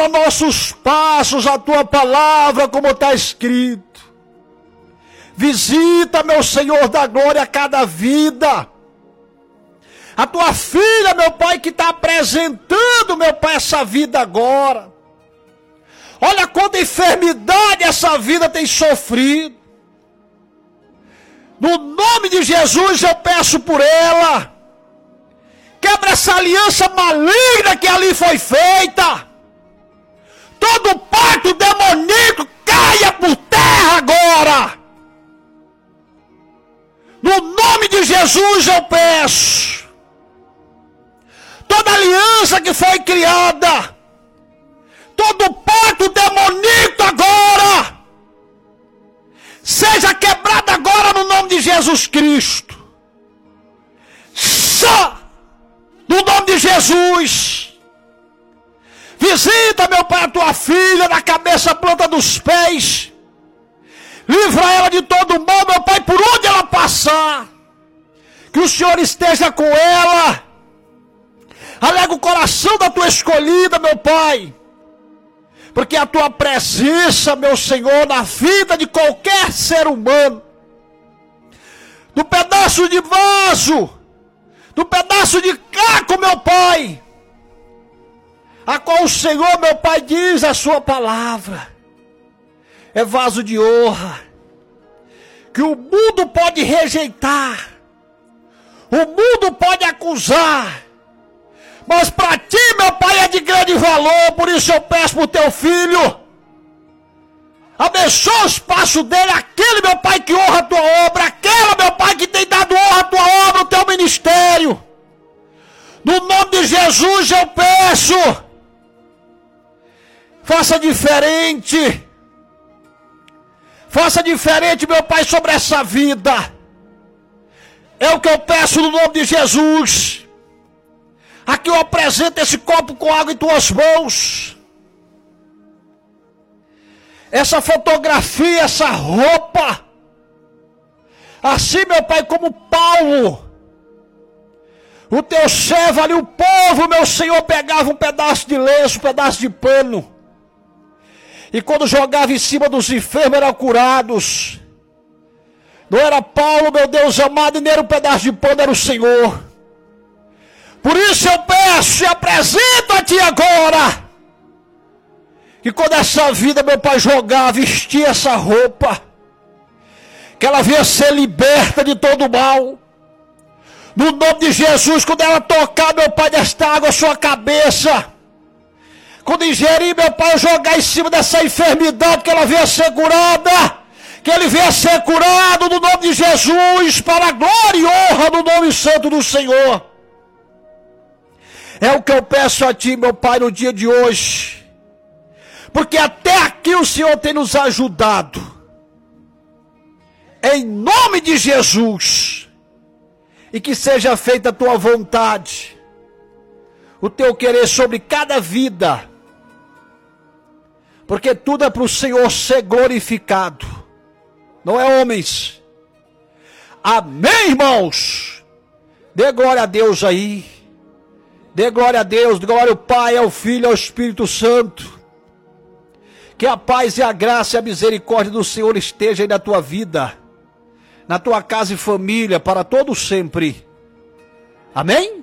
nossos passos a tua palavra, como está escrito. Visita, meu Senhor da glória, cada vida. A tua filha, meu Pai, que está apresentando, meu Pai, essa vida agora. Olha quanta enfermidade essa vida tem sofrido. No nome de Jesus eu peço por ela. Quebra essa aliança maligna que ali foi feita. Todo pacto demoníaco caia por terra agora. No nome de Jesus eu peço. Toda aliança que foi criada, todo pacto demoníaco agora, seja quebrado agora no nome de Jesus Cristo. Só no nome de Jesus. Visita, meu Pai, a tua filha, da cabeça à planta dos pés. Livra ela de todo mal, meu Pai, por onde ela passar. Que o Senhor esteja com ela. Alega o coração da tua escolhida, meu Pai. Porque a tua presença, meu Senhor, na vida de qualquer ser humano, do pedaço de vaso, do pedaço de caco, meu Pai, a qual o Senhor, meu Pai, diz a sua palavra, é vaso de honra, que o mundo pode rejeitar, o mundo pode acusar, mas para ti, meu Pai, é de grande valor. Por isso eu peço para o teu filho, abençoa os passos dele, aquele, meu Pai, que honra a tua obra, aquela, meu Pai, que tem dado honra à tua obra, o teu ministério. No nome de Jesus eu peço, faça diferente, meu Pai, sobre essa vida. É o que eu peço no nome de Jesus. Aqui eu apresento esse copo com água em tuas mãos. Essa fotografia, essa roupa. Assim, meu Pai, como Paulo, o teu servo ali, o povo, meu Senhor, pegava um pedaço de lenço, um pedaço de pano. E quando jogava em cima dos enfermos, eram curados. Não era Paulo, meu Deus amado, e nem era um pedaço de pano, era o Senhor. Por isso eu peço e apresento a ti agora, que quando essa vida, meu Pai, jogar, vestir essa roupa, que ela venha ser liberta de todo mal. No nome de Jesus, quando ela tocar, meu Pai, desta água a sua cabeça, quando ingerir, meu Pai, jogar em cima dessa enfermidade, que ela venha ser curada, que ele venha ser curado no nome de Jesus, para a glória e honra do nome santo do Senhor. É o que eu peço a ti, meu Pai, no dia de hoje. Porque até aqui o Senhor tem nos ajudado. Em nome de Jesus. E que seja feita a tua vontade. O teu querer sobre cada vida. Porque tudo é para o Senhor ser glorificado. Não é homens. Amém, irmãos? Dê glória a Deus aí. Dê glória a Deus, glória ao Pai, ao Filho, ao Espírito Santo. Que a paz e a graça e a misericórdia do Senhor esteja aí na tua vida, na tua casa e família, para todo sempre. Amém?